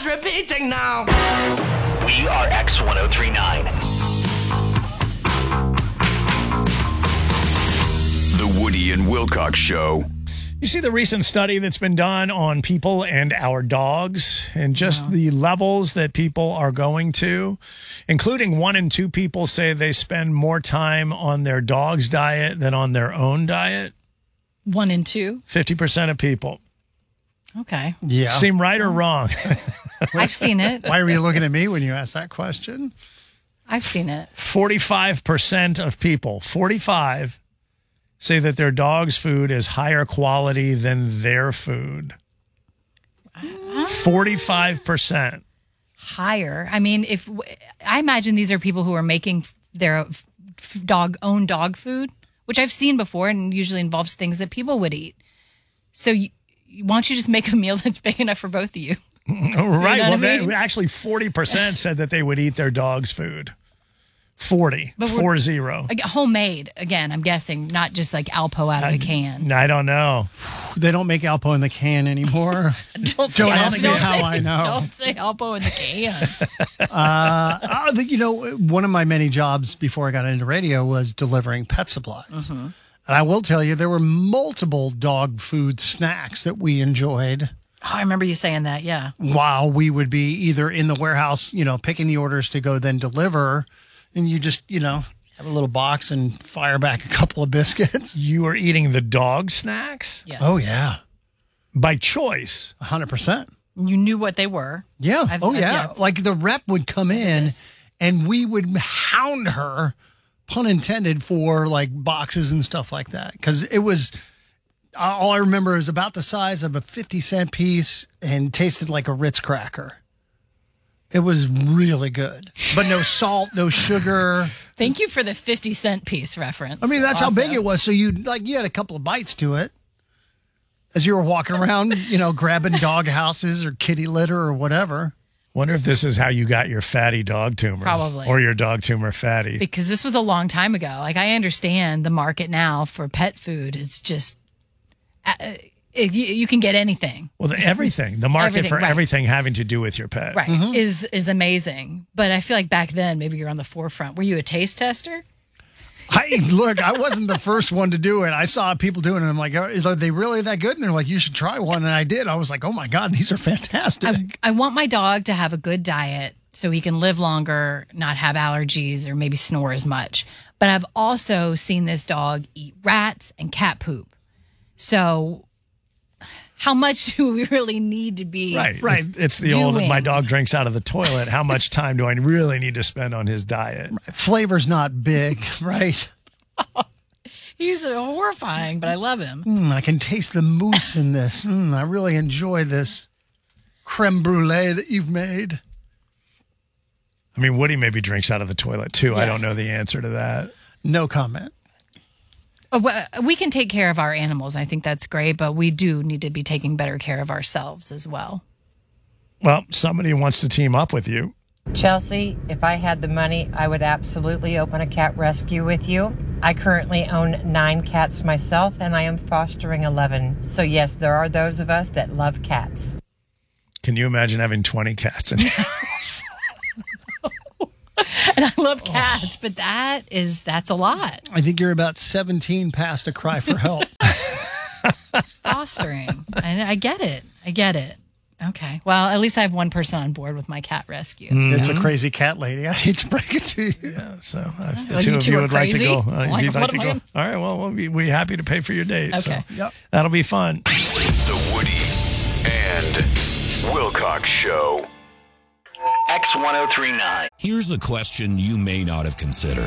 just repeating now. We are X1039. The Woody and Wilcox Show. You see the recent study that's been done on people and our dogs and just the levels that people are going to, including 1 in 2 people say they spend more time on their dog's diet than on their own diet. 1 in 2? 50% of people. Okay. Yeah. Seem right or wrong? I've seen it. Why were you looking at me when you asked that question? I've seen it. 45% of people, 45, say that their dog's food is higher quality than their food. 45%. Higher. I mean, if I imagine these are people who are making their own dog food, which I've seen before and usually involves things that people would eat. So why don't you just make a meal that's big enough for both of you? Right. You know Well, what I mean? actually 40% said that they would eat their dog's food. 40. But 40. Like, homemade, again, I'm guessing, not just like Alpo out of a can. I don't know. They don't make Alpo in the can anymore. Don't ask me how I know. Don't say Alpo in the can. One of my many jobs before I got into radio was delivering pet supplies. Mm-hmm. And I will tell you, there were multiple dog food snacks that we enjoyed. Oh, I remember you saying that, yeah. While we would be either in the warehouse, picking the orders to go then deliver. And you just, have a little box and fire back a couple of biscuits. You were eating the dog snacks? Yes. Oh, yeah. By choice. 100%. You knew what they were. Yeah. yeah. Like the rep would come in and we would hound her, pun intended, for like boxes and stuff like that. Because it was, all I remember is about the size of a 50-cent piece and tasted like a Ritz cracker. It was really good, but no salt, no sugar. Thank you for the 50-cent piece reference. I mean, that's how big it was. So you had a couple of bites to it as you were walking around, grabbing dog houses or kitty litter or whatever. Wonder if this is how you got your fatty dog tumor. Probably. Or your dog tumor fatty. Because this was a long time ago. Like, I understand the market now for pet food. It's just, you can get anything. Well, everything. The market Everything, for right. everything having to do with your pet. Right. Is amazing. But I feel like back then, maybe you're on the forefront. Were you a taste tester? I wasn't the first one to do it. I saw people doing it. And I'm like, are they really that good? And they're like, you should try one. And I did. I was like, oh my God, these are fantastic. I want my dog to have a good diet so he can live longer, not have allergies, or maybe snore as much. But I've also seen this dog eat rats and cat poop. So how much do we really need to be? Right. It's the old, my dog drinks out of the toilet. How much time do I really need to spend on his diet? Flavor's not big, right? He's horrifying, but I love him. I can taste the mousse in this. I really enjoy this creme brulee that you've made. I mean, Woody maybe drinks out of the toilet too. Yes. I don't know the answer to that. No comment. We can take care of our animals. I think that's great, but we do need to be taking better care of ourselves as well. Well, somebody wants to team up with you. Chelsea, if I had the money, I would absolutely open a cat rescue with you. I currently own 9 cats myself, and I am fostering 11. So yes, there are those of us that love cats. Can you imagine having 20 cats in your house? And I love cats, but that's a lot. I think you're about 17 past a cry for help. Fostering. And I get it. Okay. Well, at least I have one person on board with my cat rescue. It's a crazy cat lady. I hate to break it to you. Yeah, so if the Well, two you of two you are would like to crazy? go, Like, if you'd like what to am go. I All right, well, we're happy to pay for your date. Okay. So that'll be fun. The Woody and Wilcox Show. X1039. Here's a question you may not have considered.